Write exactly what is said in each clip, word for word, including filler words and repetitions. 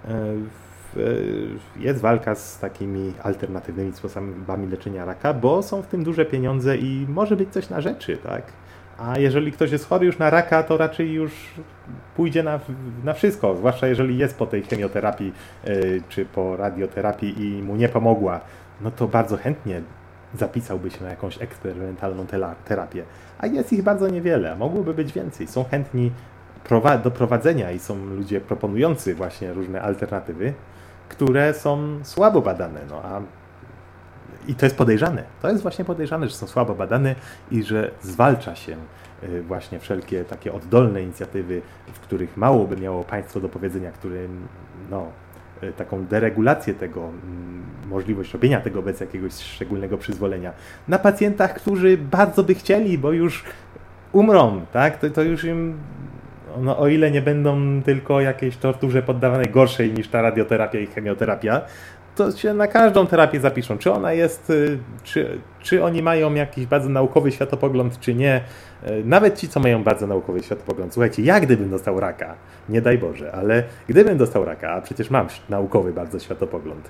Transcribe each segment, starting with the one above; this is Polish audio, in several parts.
jest walka z takimi alternatywnymi sposobami leczenia raka, bo są w tym duże pieniądze i może być coś na rzeczy, tak? A jeżeli ktoś jest chory już na raka, to raczej już pójdzie na, na wszystko, zwłaszcza jeżeli jest po tej chemioterapii czy po radioterapii i mu nie pomogła, no to bardzo chętnie zapisałby się na jakąś eksperymentalną terapię. A jest ich bardzo niewiele, mogłoby być więcej. Są chętni do prowadzenia i są ludzie proponujący właśnie różne alternatywy, które są słabo badane. No a I to jest podejrzane. To jest właśnie podejrzane, że są słabo badane i że zwalcza się właśnie wszelkie takie oddolne inicjatywy, w których mało by miało państwo do powiedzenia, które no, taką deregulację tego, możliwość robienia tego bez jakiegoś szczególnego przyzwolenia na pacjentach, którzy bardzo by chcieli, bo już umrą, tak? To, to już im, no, o ile nie będą tylko jakiejś torturze poddawane gorszej niż ta radioterapia i chemioterapia, to się na każdą terapię zapiszą. Czy ona jest, czy, czy oni mają jakiś bardzo naukowy światopogląd, czy nie. Nawet ci, co mają bardzo naukowy światopogląd. Słuchajcie, ja gdybym dostał raka, nie daj Boże, ale gdybym dostał raka, a przecież mam naukowy bardzo światopogląd,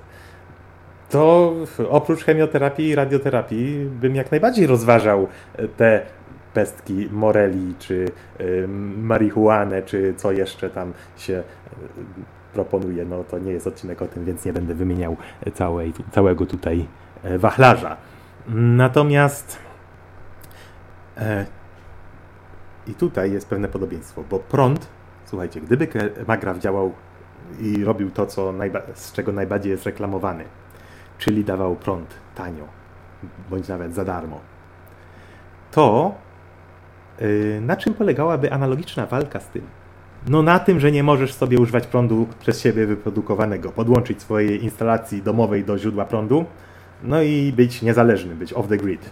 to oprócz chemioterapii i radioterapii bym jak najbardziej rozważał te pestki moreli, czy y, marihuanę, czy co jeszcze tam się proponuje. No to nie jest odcinek o tym, więc nie będę wymieniał całej, całego tutaj wachlarza. Natomiast e, i tutaj jest pewne podobieństwo, bo prąd, słuchajcie, gdyby Magraw działał i robił to, co najba- z czego najbardziej jest reklamowany, czyli dawał prąd tanio, bądź nawet za darmo, to yy, na czym polegałaby analogiczna walka z tym? No na tym, że nie możesz sobie używać prądu przez siebie wyprodukowanego, podłączyć swojej instalacji domowej do źródła prądu, no i być niezależny, być off the grid.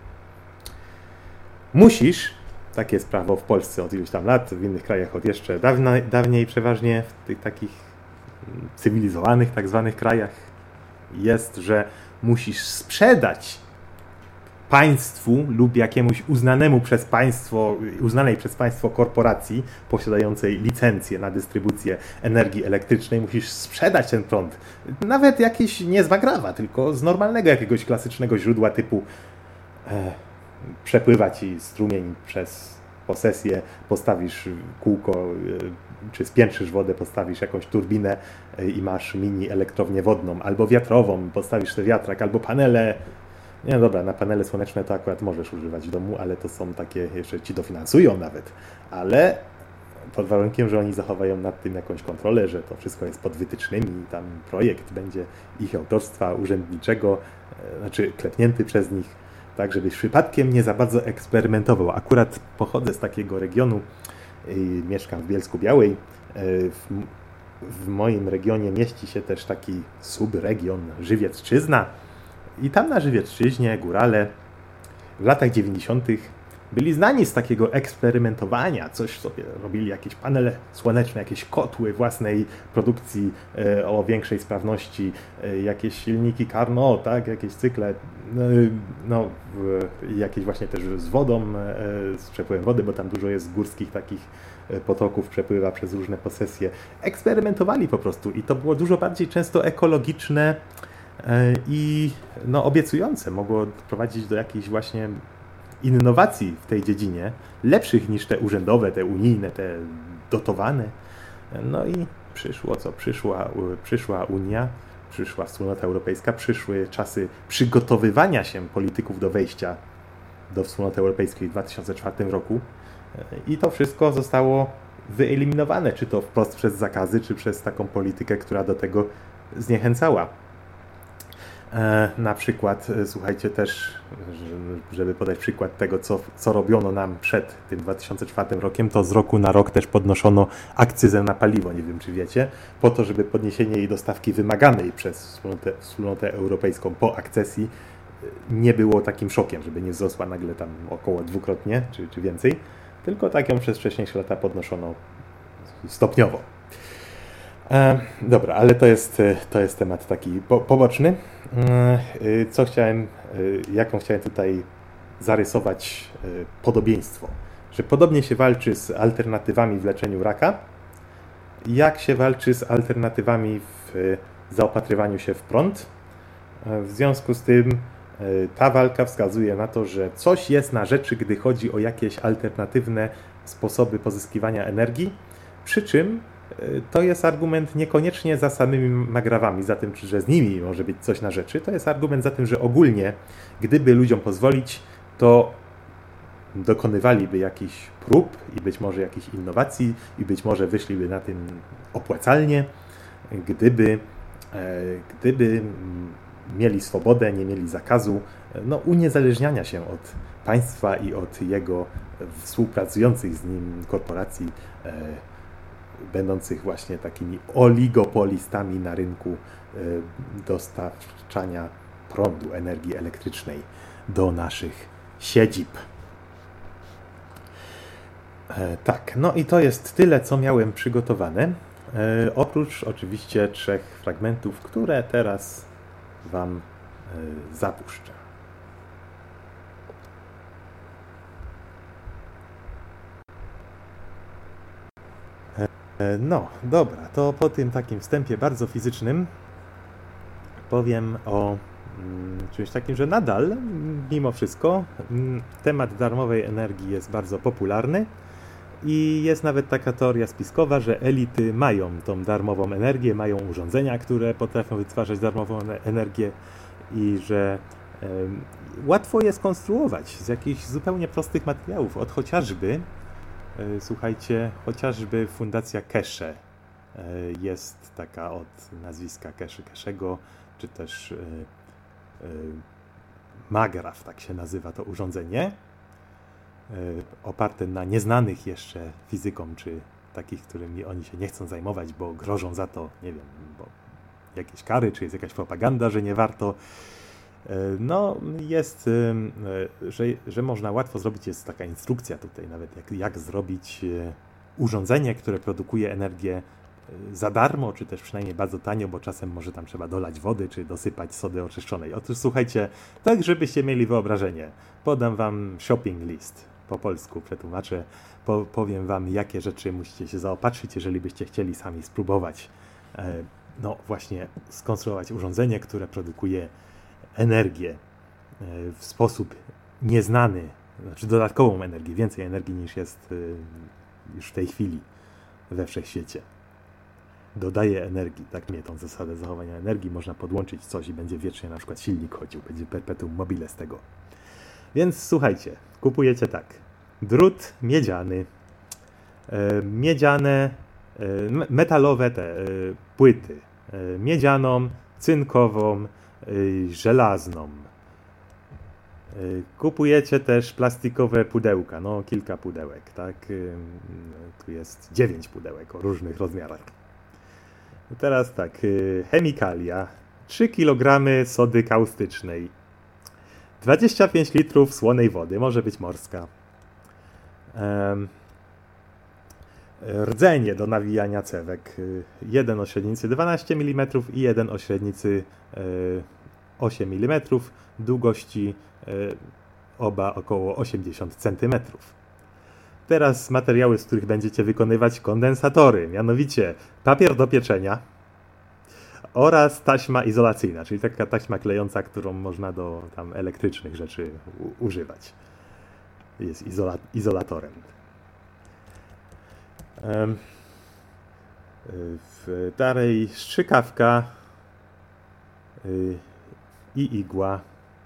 Musisz, takie jest prawo w Polsce od iluś tam lat, w innych krajach od jeszcze dawna, dawniej przeważnie, w tych takich cywilizowanych tak zwanych krajach jest, że musisz sprzedać państwu lub jakiemuś uznanemu przez państwo, uznanej przez państwo korporacji posiadającej licencję na dystrybucję energii elektrycznej, musisz sprzedać ten prąd. Nawet jakiś nie z Magrawa, tylko z normalnego jakiegoś klasycznego źródła typu e, przepływa ci strumień przez posesję, postawisz kółko, e, czy spiętrzysz wodę, postawisz jakąś turbinę e, i masz mini elektrownię wodną, albo wiatrową, postawisz ten wiatrak, albo panele. Nie, no dobra, na panele słoneczne to akurat możesz używać w domu, ale to są takie, jeszcze ci dofinansują nawet, ale pod warunkiem, że oni zachowają nad tym jakąś kontrolę, że to wszystko jest pod wytycznymi i tam projekt będzie ich autorstwa urzędniczego, znaczy klepnięty przez nich, tak żebyś przypadkiem nie za bardzo eksperymentował. Akurat pochodzę z takiego regionu, i mieszkam w Bielsku Białej, w, w moim regionie mieści się też taki subregion Żywiecczyzna, i tam na Żywiecczyźnie górale w latach dziewięćdziesiątych byli znani z takiego eksperymentowania. Coś sobie robili, jakieś panele słoneczne, jakieś kotły własnej produkcji e, o większej sprawności, e, jakieś silniki Carnot, tak, jakieś cykle, no, no jakieś właśnie też z wodą, e, z przepływem wody, bo tam dużo jest górskich takich potoków, przepływa przez różne posesje. Eksperymentowali po prostu i to było dużo bardziej często ekologiczne i no, obiecujące, mogło prowadzić do jakichś właśnie innowacji w tej dziedzinie, lepszych niż te urzędowe, te unijne, te dotowane. No i przyszło co? Przyszła, przyszła Unia, przyszła Wspólnota Europejska, przyszły czasy przygotowywania się polityków do wejścia do Wspólnoty Europejskiej w dwa tysiące czwartym roku i to wszystko zostało wyeliminowane, czy to wprost przez zakazy, czy przez taką politykę, która do tego zniechęcała. E, na przykład, słuchajcie, też, żeby podać przykład tego, co, co robiono nam przed tym dwa tysiące czwartym rokiem, to z roku na rok też podnoszono akcyzę na paliwo, nie wiem czy wiecie, po to, żeby podniesienie jej dostawki wymaganej przez Wspólnotę, Wspólnotę Europejską po akcesji nie było takim szokiem, żeby nie wzrosła nagle tam około dwukrotnie czy, czy więcej, tylko tak ją przez wcześniejsze lata podnoszono stopniowo. E, dobra, ale to jest, to jest temat taki po, poboczny. E, co chciałem, e, jaką chciałem tutaj zarysować e, podobieństwo, że podobnie się walczy z alternatywami w leczeniu raka, jak się walczy z alternatywami w zaopatrywaniu się w prąd. W związku z tym ta walka wskazuje na to, że coś jest na rzeczy, gdy chodzi o jakieś alternatywne sposoby pozyskiwania energii, przy czym to jest argument niekoniecznie za samymi magrawami, za tym, że z nimi może być coś na rzeczy. To jest argument za tym, że ogólnie, gdyby ludziom pozwolić, to dokonywaliby jakichś prób i być może jakichś innowacji i być może wyszliby na tym opłacalnie, gdyby, gdyby mieli swobodę, nie mieli zakazu no, uniezależniania się od państwa i od jego współpracujących z nim korporacji, e, będących właśnie takimi oligopolistami na rynku e, dostarczania prądu, energii elektrycznej do naszych siedzib. E, tak, no i to jest tyle, co miałem przygotowane. E, oprócz oczywiście trzech fragmentów, które teraz Wam e, zapuszczę. No, dobra, to po tym takim wstępie bardzo fizycznym powiem o mm, czymś takim, że nadal, mimo wszystko, mm, temat darmowej energii jest bardzo popularny i jest nawet taka teoria spiskowa, że elity mają tą darmową energię, mają urządzenia, które potrafią wytwarzać darmową energię i że y, łatwo je skonstruować z jakichś zupełnie prostych materiałów, od chociażby Słuchajcie, chociażby Fundacja Keshe jest taka od nazwiska Keshe Keshego, czy też Magrav, tak się nazywa to urządzenie, oparte na nieznanych jeszcze fizykom, czy takich, którymi oni się nie chcą zajmować, bo grożą za to, nie wiem, bo jakieś kary, czy jest jakaś propaganda, że nie warto. No, jest, że, że można łatwo zrobić, jest taka instrukcja tutaj nawet, jak, jak zrobić urządzenie, które produkuje energię za darmo, czy też przynajmniej bardzo tanio, bo czasem może tam trzeba dolać wody, czy dosypać sody oczyszczonej. Otóż słuchajcie, tak żebyście mieli wyobrażenie, podam Wam shopping list, po polsku przetłumaczę, po, powiem Wam, jakie rzeczy musicie się zaopatrzyć, jeżeli byście chcieli sami spróbować, no właśnie, skonstruować urządzenie, które produkuje energię w sposób nieznany, znaczy dodatkową energię, więcej energii niż jest już w tej chwili we wszechświecie. Dodaje energii, tak mnie tą zasadę zachowania energii, można podłączyć coś i będzie wiecznie na przykład silnik chodził, będzie perpetuum mobile z tego. Więc słuchajcie, kupujecie tak, drut miedziany, miedziane, metalowe te płyty, miedzianą, cynkową, żelazną. Kupujecie też plastikowe pudełka, no kilka pudełek, tak? Tu jest dziewięć pudełek o różnych rozmiarach. Teraz tak, chemikalia, trzy kilogramy sody kaustycznej, dwadzieścia pięć litrów słonej wody, może być morska. Rdzenie do nawijania cewek, jeden o średnicy dwanaście milimetrów i jeden o średnicy osiem milimetrów, długości oba około osiemdziesiąt centymetrów. Teraz materiały, z których będziecie wykonywać kondensatory, mianowicie papier do pieczenia oraz taśma izolacyjna, czyli taka taśma klejąca, którą można do tam elektrycznych rzeczy u- używać. Jest izola- izolatorem. W dalej strzykawka i igła.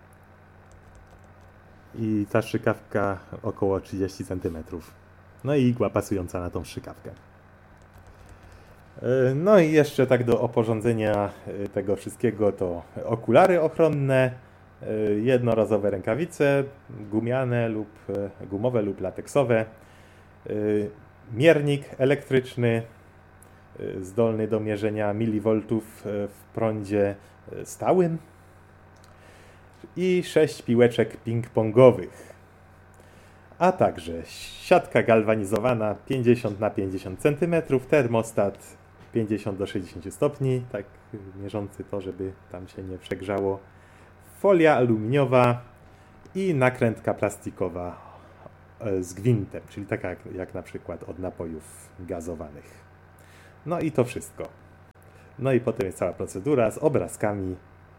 I ta strzykawka około trzydzieści centymetrów. No i igła pasująca na tą strzykawkę. No i jeszcze tak do oporządzenia tego wszystkiego to okulary ochronne, jednorazowe rękawice, gumiane lub gumowe lub lateksowe, miernik elektryczny zdolny do mierzenia milivoltów w prądzie stałym i sześć piłeczek ping-pongowych, a także siatka galwanizowana pięćdziesiąt na pięćdziesiąt centymetrów, termostat pięćdziesiąt do sześćdziesięciu stopni, tak mierzący to, żeby tam się nie przegrzało, folia aluminiowa i nakrętka plastikowa z gwintem, czyli taka jak, jak na przykład od napojów gazowanych. No i to wszystko. No i potem jest cała procedura z obrazkami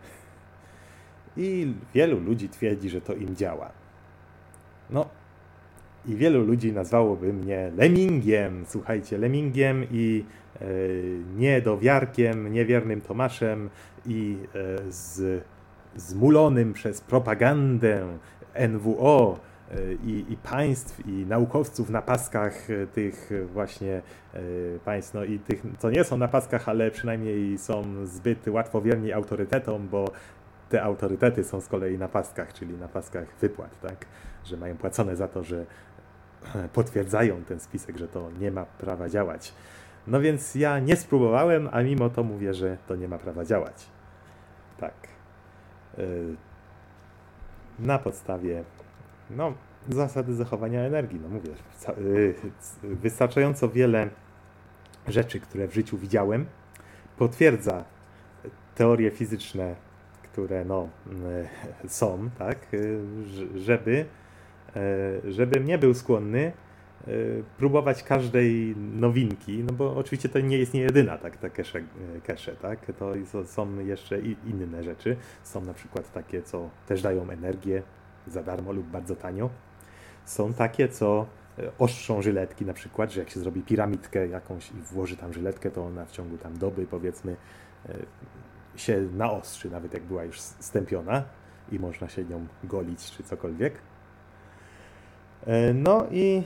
i wielu ludzi twierdzi, że to im działa. No i wielu ludzi nazwałoby mnie lemmingiem, słuchajcie, lemmingiem i e, niedowiarkiem, niewiernym Tomaszem i e, z, zmulonym przez propagandę N W O i, i państw, i naukowców na paskach tych właśnie e, państw, no i tych, co nie są na paskach, ale przynajmniej są zbyt łatwowierni autorytetom, bo te autorytety są z kolei na paskach, czyli na paskach wypłat, tak? Że mają płacone za to, że potwierdzają ten spisek, że to nie ma prawa działać. No więc ja nie spróbowałem, a mimo to mówię, że to nie ma prawa działać. Tak. Na podstawie no, zasady zachowania energii. No mówię, wystarczająco wiele rzeczy, które w życiu widziałem, potwierdza teorie fizyczne, które no, są, tak, żeby żebym nie był skłonny próbować każdej nowinki, no bo oczywiście to nie jest nie jedyna tak, ta cache, cache, tak? To są jeszcze inne rzeczy. Są na przykład takie, co też dają energię za darmo lub bardzo tanio. Są takie, co ostrzą żyletki, na przykład, że jak się zrobi piramidkę jakąś i włoży tam żyletkę, to ona w ciągu tam doby, powiedzmy, się naostrzy, nawet jak była już stępiona i można się nią golić czy cokolwiek. No i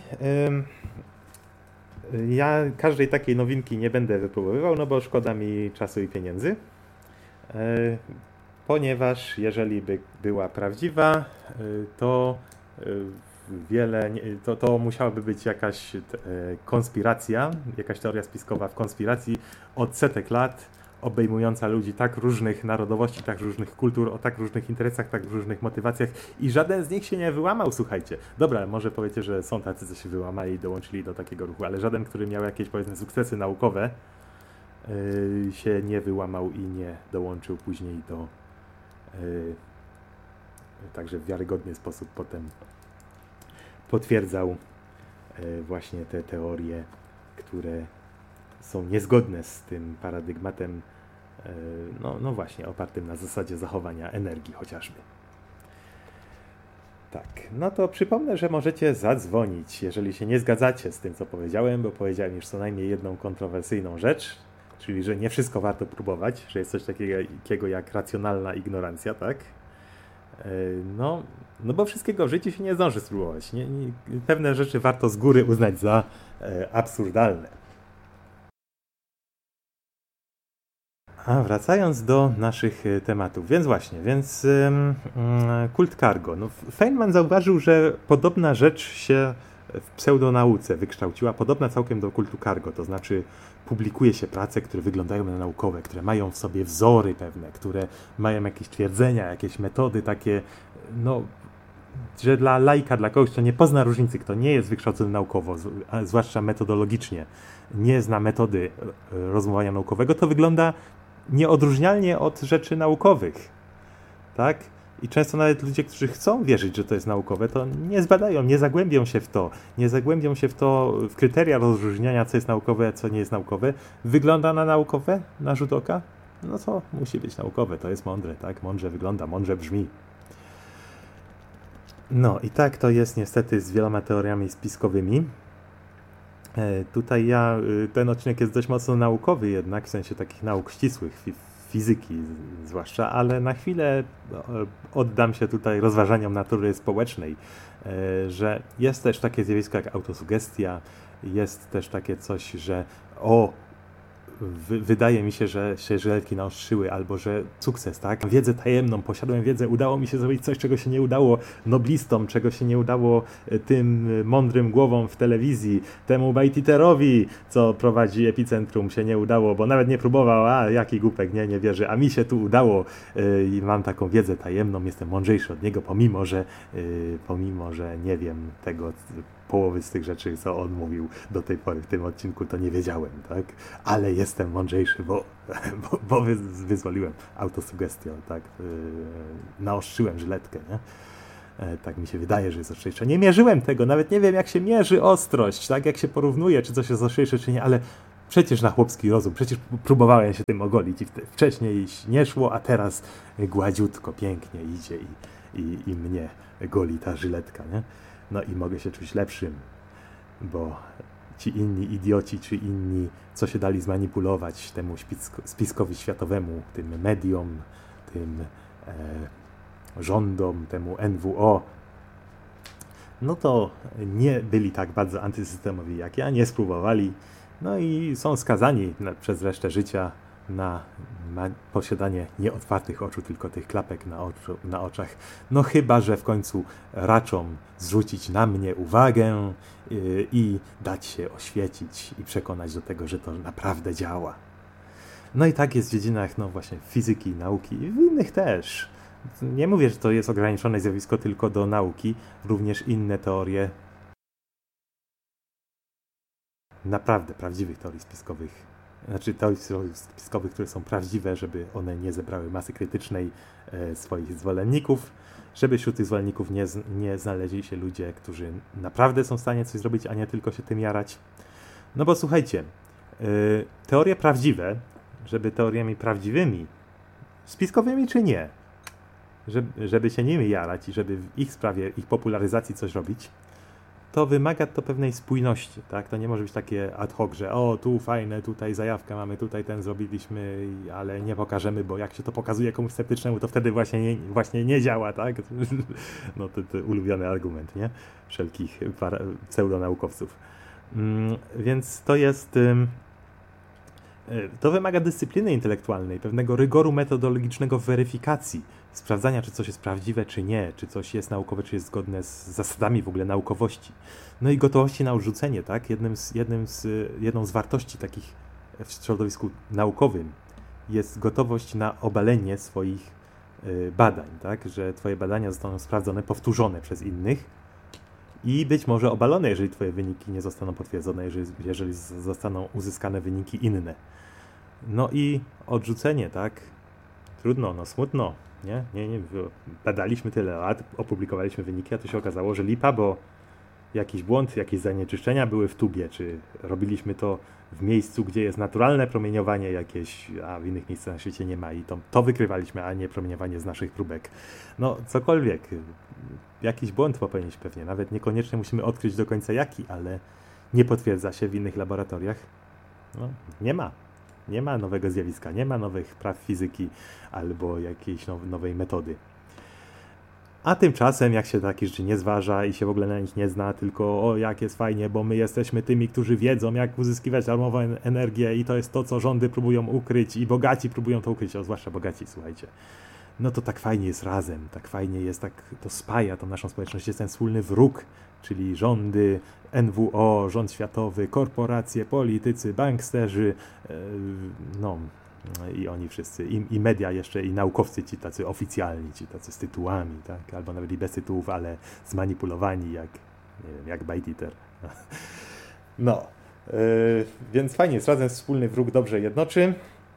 y, ja każdej takiej nowinki nie będę wypróbowywał, no bo szkoda mi czasu i pieniędzy, y, ponieważ jeżeli by była prawdziwa, y, to y, wiele, to, to musiałaby być jakaś y, konspiracja, jakaś teoria spiskowa w konspiracji od setek lat, obejmująca ludzi tak różnych narodowości, tak różnych kultur, o tak różnych interesach, tak różnych motywacjach i żaden z nich się nie wyłamał, słuchajcie. Dobra, może powiecie, że są tacy, co się wyłamali i dołączyli do takiego ruchu, ale żaden, który miał jakieś, powiedzmy, sukcesy naukowe, yy, się nie wyłamał i nie dołączył później do... Yy, także w wiarygodny sposób potem potwierdzał yy, właśnie te teorie, które są niezgodne z tym paradygmatem, no, no właśnie, opartym na zasadzie zachowania energii chociażby. Tak, no to przypomnę, że możecie zadzwonić, jeżeli się nie zgadzacie z tym, co powiedziałem, bo powiedziałem już co najmniej jedną kontrowersyjną rzecz, czyli, że nie wszystko warto próbować, że jest coś takiego jak racjonalna ignorancja, tak? No, no bo wszystkiego w życiu się nie zdąży spróbować. Nie, nie, pewne rzeczy warto z góry uznać za e, absurdalne. A wracając do naszych tematów, więc właśnie, więc um, kult cargo. No, Feynman zauważył, że podobna rzecz się w pseudonauce wykształciła, podobna całkiem do kultu cargo, to znaczy publikuje się prace, które wyglądają na naukowe, które mają w sobie wzory pewne, które mają jakieś twierdzenia, jakieś metody takie, no, że dla laika, dla kogoś, kto nie pozna różnicy, kto nie jest wykształcony naukowo, a zwłaszcza metodologicznie, nie zna metody rozumowania naukowego, to wygląda nieodróżnialnie od rzeczy naukowych, tak? I często nawet ludzie, którzy chcą wierzyć, że to jest naukowe, to nie zbadają, nie zagłębią się w to, nie zagłębią się w to, w kryteria rozróżniania, co jest naukowe, a co nie jest naukowe. Wygląda na naukowe, na rzut oka? No to musi być naukowe, to jest mądre, tak? Mądrze wygląda, mądrze brzmi. No i tak to jest niestety z wieloma teoriami spiskowymi. Tutaj ja, ten odcinek jest dość mocno naukowy jednak, w sensie takich nauk ścisłych, fizyki zwłaszcza, ale na chwilę oddam się tutaj rozważaniom natury społecznej, że jest też takie zjawisko jak autosugestia, jest też takie coś, że o, wy, wydaje mi się, że się żyletki naostrzyły, albo że sukces, tak? Wiedzę tajemną, posiadłem wiedzę, udało mi się zrobić coś, czego się nie udało noblistom, czego się nie udało tym mądrym głowom w telewizji, temu Bajtiterowi, co prowadzi Epicentrum, się nie udało, bo nawet nie próbował, a jaki głupek, nie, nie wierzy, a mi się tu udało i mam taką wiedzę tajemną, jestem mądrzejszy od niego, pomimo, że pomimo, że nie wiem tego, połowy z tych rzeczy, co on mówił do tej pory w tym odcinku, to nie wiedziałem, tak? Ale jestem mądrzejszy, bo, bo, bo wyzwoliłem autosugestią, tak? Yy, naostrzyłem żyletkę, nie? E, tak mi się wydaje, że jest ostrzejsze. Nie mierzyłem tego, nawet nie wiem, jak się mierzy ostrość, tak? Jak się porównuje, czy coś jest ostrzejsze, czy nie, ale Przecież na chłopski rozum, przecież próbowałem się tym ogolić i wcześniej nie szło, a teraz gładziutko, pięknie idzie i, i, i mnie goli ta żyletka, nie? No i mogę się czuć lepszym, bo ci inni idioci, czy inni, co się dali zmanipulować temu spisko, spiskowi światowemu, tym mediom, tym e, rządom, temu N W O, no to nie byli tak bardzo antysystemowi jak ja, nie spróbowali, no i są skazani na, przez resztę życia na, na posiadanie nieotwartych oczu, tylko tych klapek na, oczu, na oczach. No chyba że w końcu raczą zwrócić na mnie uwagę yy, i dać się oświecić i przekonać do tego, że to naprawdę działa. No i tak jest w dziedzinach, no właśnie, fizyki, nauki i w innych też. Nie mówię, że to jest ograniczone zjawisko tylko do nauki, również inne teorie, naprawdę prawdziwych teorii spiskowych, znaczy teorii spiskowych, które są prawdziwe, żeby one nie zebrały masy krytycznej e, swoich zwolenników, żeby wśród tych zwolenników nie, nie znaleźli się ludzie, którzy naprawdę są w stanie coś zrobić, a nie tylko się tym jarać. No bo słuchajcie, e, teorie prawdziwe, żeby teoriami prawdziwymi, spiskowymi czy nie, żeby, żeby się nimi jarać i żeby w ich sprawie, ich popularyzacji coś robić, to wymaga to pewnej spójności, tak? To nie może być takie ad hoc, że o, tu fajne, tutaj zajawkę mamy, tutaj ten zrobiliśmy, ale nie pokażemy, bo jak się to pokazuje komuś sceptycznemu, to wtedy właśnie nie, właśnie nie działa, tak? No to, to ulubiony argument, nie? Wszelkich para, pseudonaukowców. Mm, więc to jest... Ym, To wymaga dyscypliny intelektualnej, pewnego rygoru metodologicznego w weryfikacji, sprawdzania, czy coś jest prawdziwe, czy nie, czy coś jest naukowe, czy jest zgodne z zasadami w ogóle naukowości. No i gotowości na odrzucenie, tak? Jednym z, jednym z, jedną z wartości takich w środowisku naukowym jest gotowość na obalenie swoich y, badań, tak? Że twoje badania zostaną sprawdzone, powtórzone przez innych i być może obalone, jeżeli twoje wyniki nie zostaną potwierdzone, jeżeli, jeżeli zostaną uzyskane wyniki inne. No i odrzucenie, tak? Trudno, no smutno, nie? Nie, nie, badaliśmy tyle lat, opublikowaliśmy wyniki, a tu się okazało, że lipa, bo jakiś błąd, jakieś zanieczyszczenia były w tubie, czy robiliśmy to w miejscu, gdzie jest naturalne promieniowanie jakieś, a w innych miejscach na świecie nie ma i to, to wykrywaliśmy, a nie promieniowanie z naszych próbek. No, cokolwiek. Jakiś błąd popełnić pewnie, nawet niekoniecznie musimy odkryć do końca jaki, ale nie potwierdza się w innych laboratoriach. No, nie ma. Nie ma nowego zjawiska, nie ma nowych praw fizyki albo jakiejś now- nowej metody. A tymczasem, jak się takie rzeczy nie zważa i się w ogóle na nich nie zna, tylko o, jak jest fajnie, bo my jesteśmy tymi, którzy wiedzą, jak uzyskiwać darmową energię i to jest to, co rządy próbują ukryć i bogaci próbują to ukryć, o, zwłaszcza bogaci, słuchajcie. No to tak fajnie jest razem, tak fajnie jest, tak to spaja tą naszą społeczność, jest ten wspólny wróg, czyli rządy, N W O, rząd światowy, korporacje, politycy, banksterzy, yy, no i oni wszyscy, i, i media jeszcze, i naukowcy ci tacy oficjalni, ci tacy z tytułami, tak, albo nawet i bez tytułów, ale zmanipulowani jak, nie wiem, jak Bajtiter. No, yy, więc fajnie jest, razem wspólny wróg dobrze jednoczy.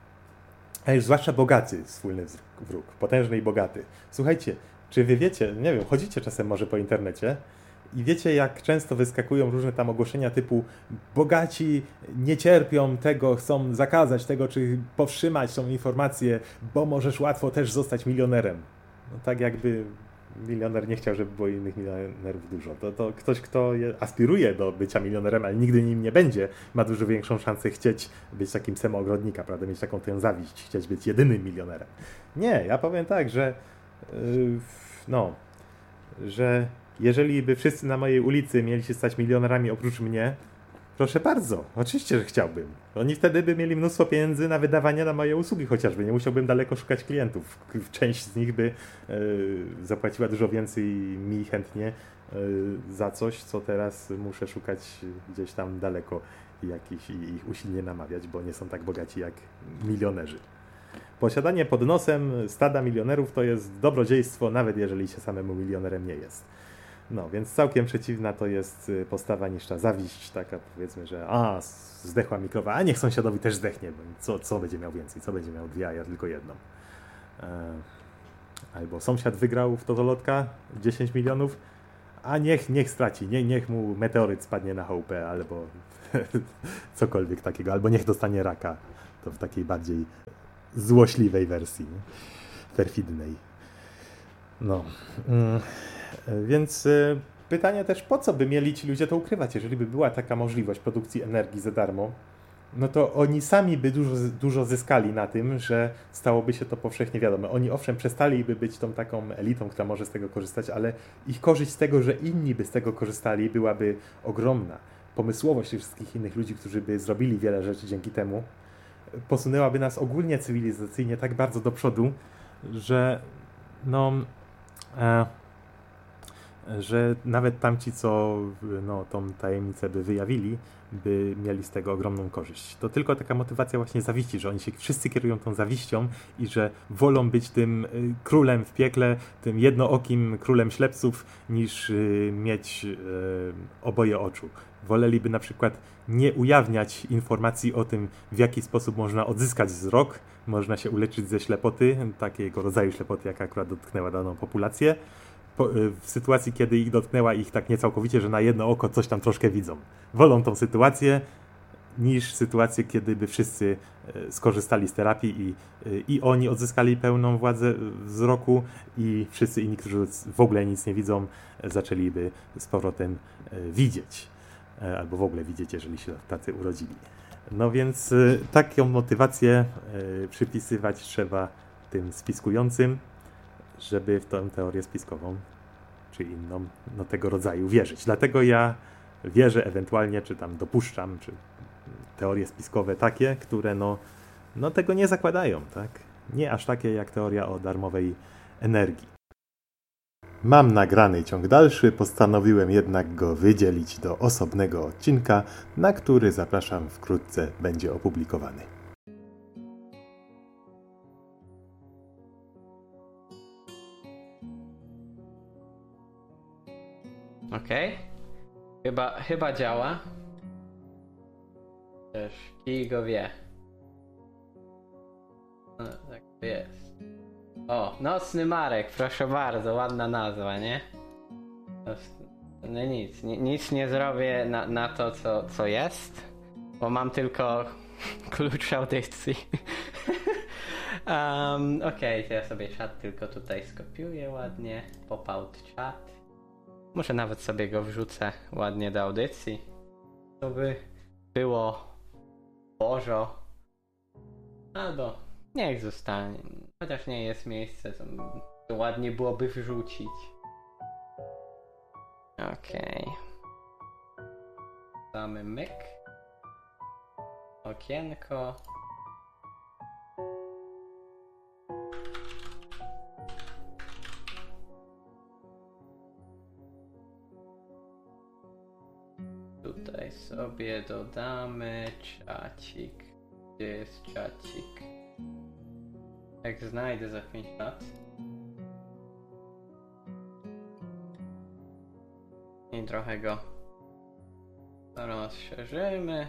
A już zwłaszcza bogaty wspólny wróg, potężny i bogaty. Słuchajcie, czy wy wiecie, nie wiem, chodzicie czasem może po internecie i wiecie, jak często wyskakują różne tam ogłoszenia typu bogaci nie cierpią tego, chcą zakazać tego, czy powstrzymać tą informację, bo możesz łatwo też zostać milionerem. No tak jakby milioner nie chciał, żeby było innych milionerów dużo. To, to ktoś, kto je, aspiruje do bycia milionerem, ale nigdy nim nie będzie, ma dużo większą szansę chcieć być takim psem ogrodnika, prawda, mieć taką tę zawiść, chcieć być jedynym milionerem. Nie, ja powiem tak, że yy, no, że jeżeli by wszyscy na mojej ulicy mieli się stać milionerami oprócz mnie, proszę bardzo, oczywiście, że chciałbym. Oni wtedy by mieli mnóstwo pieniędzy na wydawanie na moje usługi chociażby. Nie musiałbym daleko szukać klientów. Część z nich by yy, zapłaciła dużo więcej mi chętnie yy, za coś, co teraz muszę szukać gdzieś tam daleko jakiś i ich usilnie namawiać, bo nie są tak bogaci jak milionerzy. Posiadanie pod nosem stada milionerów to jest dobrodziejstwo, nawet jeżeli się samemu milionerem nie jest. No, więc całkiem przeciwna to jest postawa niż ta zawiść, taka powiedzmy, że a, zdechła mi krowa, a niech sąsiadowi też zdechnie, bo co, co będzie miał więcej, co będzie miał dwie, a ja tylko jedną. E, albo sąsiad wygrał w totolotka dziesięć milionów, a niech, niech straci, nie, niech mu meteoryt spadnie na chałupę albo cokolwiek takiego, albo niech dostanie raka. To w takiej bardziej złośliwej wersji, nie? Perfidnej. No. Mm. Więc y, pytanie też, po co by mieli ci ludzie to ukrywać? Jeżeli by była taka możliwość produkcji energii za darmo, no to oni sami by dużo, dużo zyskali na tym, że stałoby się to powszechnie wiadome. Oni owszem przestaliby być tą taką elitą, która może z tego korzystać, ale ich korzyść z tego, że inni by z tego korzystali, byłaby ogromna. Pomysłowość tych wszystkich innych ludzi, którzy by zrobili wiele rzeczy dzięki temu, posunęłaby nas ogólnie cywilizacyjnie tak bardzo do przodu, że no... E, że nawet tamci, co no, tą tajemnicę by wyjawili, by mieli z tego ogromną korzyść. To tylko taka motywacja właśnie zawiści, że oni się wszyscy kierują tą zawiścią i że wolą być tym królem w piekle, tym jednookim królem ślepców, niż y, mieć y, oboje oczu. Woleliby na przykład nie ujawniać informacji o tym, w jaki sposób można odzyskać wzrok, można się uleczyć ze ślepoty, takiego rodzaju ślepoty, jaka akurat dotknęła daną populację, w sytuacji, kiedy ich dotknęła ich tak niecałkowicie, że na jedno oko coś tam troszkę widzą. Wolą tą sytuację niż sytuację, kiedy by wszyscy skorzystali z terapii i, i oni odzyskali pełną władzę wzroku i wszyscy inni, którzy w ogóle nic nie widzą, zaczęliby z powrotem widzieć. Albo w ogóle widzieć, jeżeli się tacy urodzili. No więc taką motywację przypisywać trzeba tym spiskującym, żeby w tę teorię spiskową, czy inną, no tego rodzaju wierzyć. Dlatego ja wierzę ewentualnie, czy tam dopuszczam, czy teorie spiskowe takie, które no, no tego nie zakładają, tak? Nie aż takie jak teoria o darmowej energii. Mam nagrany ciąg dalszy, postanowiłem jednak go wydzielić do osobnego odcinka, na który zapraszam wkrótce będzie opublikowany. Okej. Okay. Chyba, chyba działa. Też kij go wie. No, tak to jest. O, Nocny Marek, proszę bardzo, ładna nazwa, nie? No nic, nic nie zrobię na, na to, co, co jest, bo mam tylko klucz audycji. um, Okej, okay, to ja sobie czat tylko tutaj skopiuję ładnie. Pop-out chat. Może nawet sobie go wrzucę ładnie do audycji. To by było bożo. Albo niech zostanie. Chociaż nie jest miejsce, to, to ładnie byłoby wrzucić. Okej. Okay. Damy myk. Okienko. Tutaj sobie dodamy czacik. Gdzie jest czacik? Jak znajdę za pięć lat. I trochę go rozszerzymy.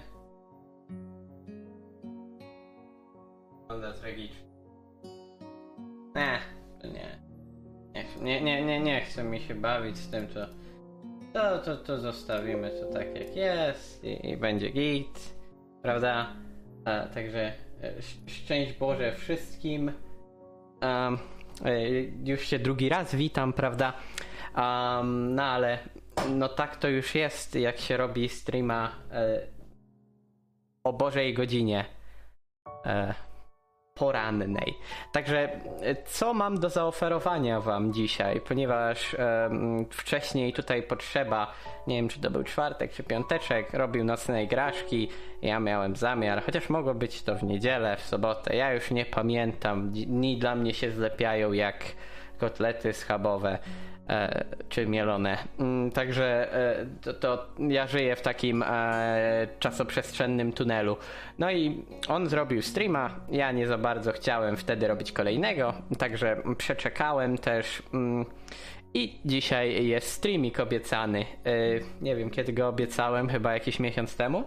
Wygląda tragicznie. Nie, nie. Nie, nie, nie, nie chcę mi się bawić z tym, to to, to, to zostawimy to tak jak jest i, i będzie git, prawda? A, także szczęść Boże wszystkim. Um, już się drugi raz witam, prawda? Um, no ale no tak to już jest, jak się robi streama e, o Bożej godzinie e, porannej. Także co mam do zaoferowania wam dzisiaj, ponieważ e, wcześniej tutaj potrzeba, nie wiem czy to był czwartek czy piąteczek, robił nocne igraszki, ja miałem zamiar, chociaż mogło być to w niedzielę, w sobotę, ja już nie pamiętam, dni dla mnie się zlepiają jak kotlety schabowe. E, czy mielone. Mm, także e, to, to ja żyję w takim e, czasoprzestrzennym tunelu. No i on zrobił streama, ja nie za bardzo chciałem wtedy robić kolejnego, także przeczekałem też mm, i dzisiaj jest streamik obiecany. E, nie wiem kiedy go obiecałem, chyba jakiś miesiąc temu.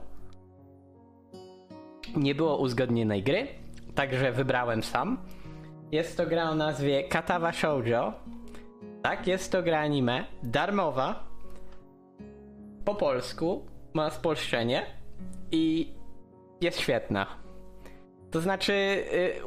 Nie było uzgodnionej gry, także wybrałem sam. Jest to gra o nazwie Katawa Shoujo. Tak, jest to gra anime, darmowa, po polsku, ma spolszczenie i jest świetna. To znaczy,